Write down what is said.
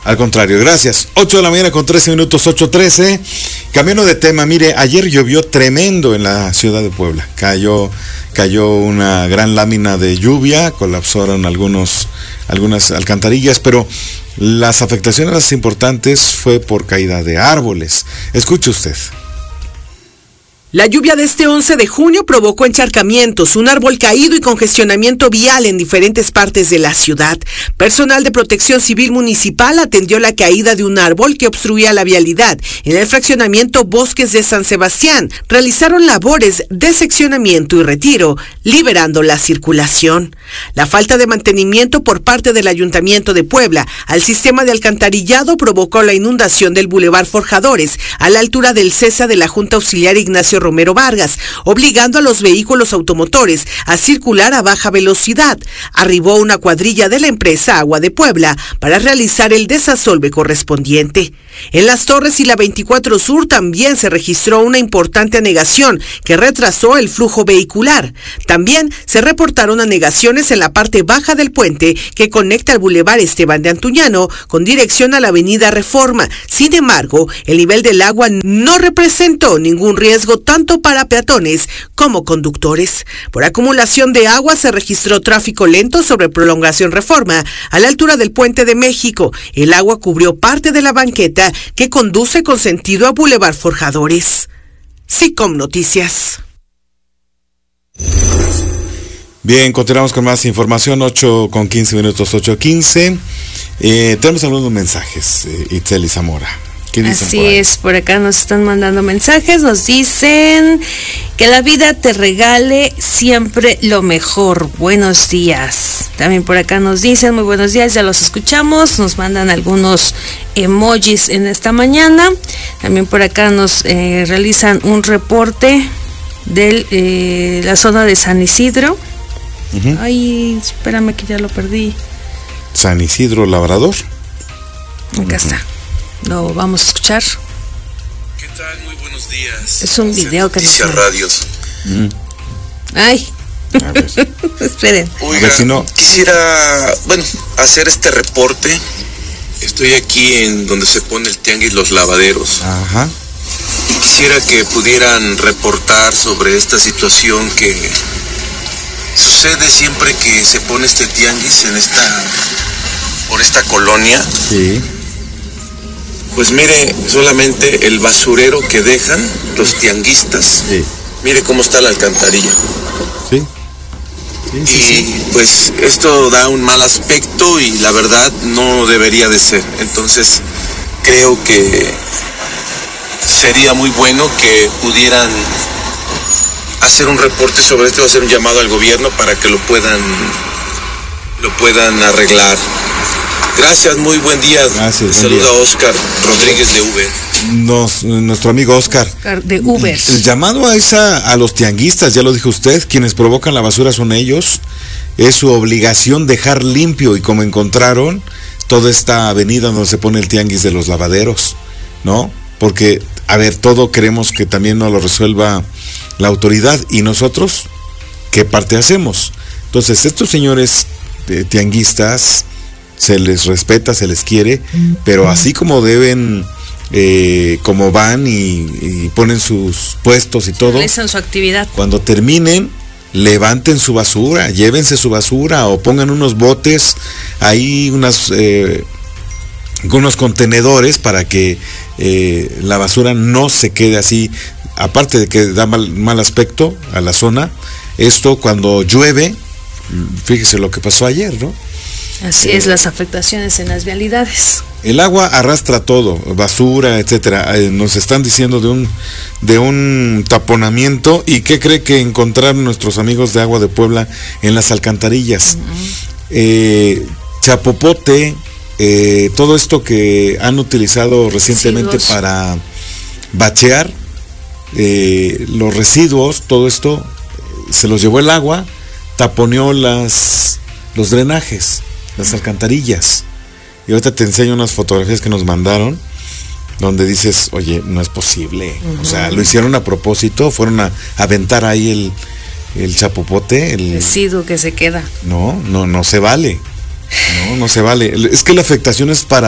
Al contrario, gracias. 8 de la mañana con 13 minutos, 8:13. Cambiando de tema, mire, ayer llovió tremendo en la ciudad de Puebla. Cayó una gran lámina de lluvia, colapsaron algunas alcantarillas, pero las afectaciones más importantes fue por caída de árboles. Escuche usted. La lluvia de este 11 de junio provocó encharcamientos, un árbol caído y congestionamiento vial en diferentes partes de la ciudad. Personal de Protección Civil Municipal atendió la caída de un árbol que obstruía la vialidad en el fraccionamiento Bosques de San Sebastián. Realizaron labores de seccionamiento y retiro, liberando la circulación. La falta de mantenimiento por parte del Ayuntamiento de Puebla al sistema de alcantarillado provocó la inundación del Boulevard Forjadores a la altura del CESA de la Junta Auxiliar Ignacio Romero Vargas, obligando a los vehículos automotores a circular a baja velocidad. Arribó una cuadrilla de la empresa Agua de Puebla para realizar el desasolve correspondiente. En Las Torres y la 24 Sur también se registró una importante anegación que retrasó el flujo vehicular. También se reportaron anegaciones en la parte baja del puente que conecta el Boulevard Esteban de Antuñano con dirección a la Avenida Reforma. Sin embargo, el nivel del agua no representó ningún riesgo tanto para peatones como conductores. Por acumulación de agua se registró tráfico lento sobre Prolongación Reforma a la altura del Puente de México. El agua cubrió parte de la banqueta que conduce con sentido a Boulevard Forjadores. SICOM Noticias. Bien, continuamos con más información, 8 con 15 minutos, 8:15. Tenemos algunos mensajes, Itzel y Zamora. ¿Qué dicen? Así es, por acá nos están mandando mensajes, nos dicen que la vida te regale siempre lo mejor. Buenos días. También por acá nos dicen muy buenos días, ya los escuchamos, nos mandan algunos emojis en esta mañana. También por acá nos realizan un reporte de la zona de San Isidro. Uh-huh. Ay, espérame que ya lo perdí. San Isidro Labrador. Acá está. Lo vamos a escuchar. ¿Qué tal? Muy buenos días. Es un video que nos Radios. Ay. Esperen. Oiga, quisiera, hacer este reporte. Estoy aquí en donde se pone el tianguis Los Lavaderos. Ajá. Y quisiera que pudieran reportar sobre esta situación que sucede siempre que se pone este tianguis por esta colonia. Sí. Pues mire, solamente el basurero que dejan los tianguistas. Sí. Mire cómo está la alcantarilla. Sí. Y pues esto da un mal aspecto y la verdad no debería de ser. Entonces creo que sería muy bueno que pudieran hacer un reporte sobre esto, hacer un llamado al gobierno para que lo puedan arreglar. Gracias, muy buen día. Gracias. Saluda Oscar Rodríguez de Uber. Nuestro amigo Oscar de Uber. El llamado a los tianguistas, ya lo dijo usted, quienes provocan la basura son ellos. Es su obligación dejar limpio, y como encontraron toda esta avenida donde se pone el tianguis de Los Lavaderos, ¿no? Porque, a ver, todo queremos que también nos lo resuelva la autoridad, y nosotros, ¿qué parte hacemos? Entonces, estos señores tianguistas, se les respeta, se les quiere, pero así como deben, como van y ponen sus puestos y todo, realizan su actividad. Cuando terminen, levanten su basura, llévense su basura, o pongan unos botes ahí, unos contenedores para que la basura no se quede así. Aparte de que da mal aspecto a la zona, esto cuando llueve, fíjese lo que pasó ayer, ¿no? Así es, las afectaciones en las vialidades. El agua arrastra todo, basura, etcétera. Nos están diciendo de un taponamiento. ¿Y qué cree que encontraron nuestros amigos de Agua de Puebla en las alcantarillas? Chapopote, todo esto que han utilizado recientemente para bachear, los residuos, todo esto se los llevó el agua, taponeó los drenajes, las alcantarillas. Y ahorita te enseño unas fotografías que nos mandaron donde dices, oye, no es posible. O sea, lo hicieron a propósito, fueron a aventar ahí el chapopote, el residuo que se queda. No se vale. No se vale. Es que la afectación es para